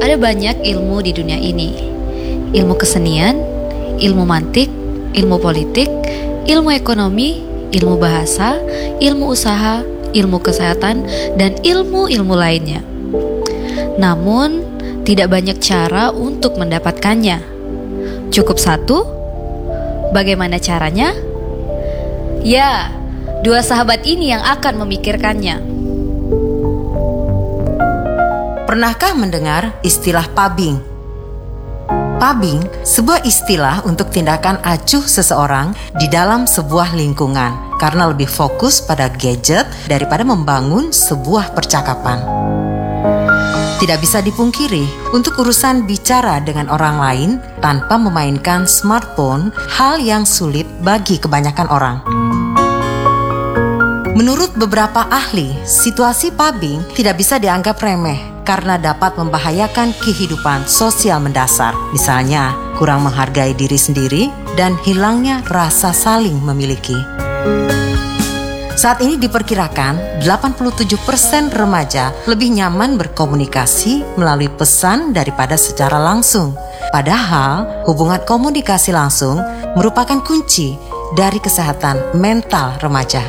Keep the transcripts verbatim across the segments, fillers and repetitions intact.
Ada banyak ilmu di dunia ini. Ilmu kesenian, ilmu mantik, ilmu politik, ilmu ekonomi, ilmu bahasa, ilmu usaha, ilmu kesehatan, dan ilmu-ilmu lainnya. Namun, tidak banyak cara untuk mendapatkannya. Cukup satu? Bagaimana caranya? Ya, dua sahabat ini yang akan memikirkannya. Pernahkah mendengar istilah pubbing? Pubbing sebuah istilah untuk tindakan acuh seseorang di dalam sebuah lingkungan karena lebih fokus pada gadget daripada membangun sebuah percakapan. Tidak bisa dipungkiri, untuk urusan bicara dengan orang lain tanpa memainkan smartphone, hal yang sulit bagi kebanyakan orang. Menurut beberapa ahli, situasi pubbing tidak bisa dianggap remeh karena dapat membahayakan kehidupan sosial mendasar. Misalnya, kurang menghargai diri sendiri dan hilangnya rasa saling memiliki. Saat ini diperkirakan delapan puluh tujuh persen remaja lebih nyaman berkomunikasi melalui pesan daripada secara langsung. Padahal, hubungan komunikasi langsung merupakan kunci dari kesehatan mental remaja.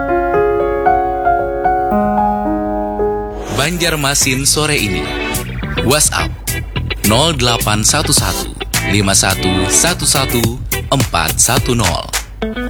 Banjarmasin sore ini. WhatsApp nol delapan satu satu lima satu satu satu empat satu nol.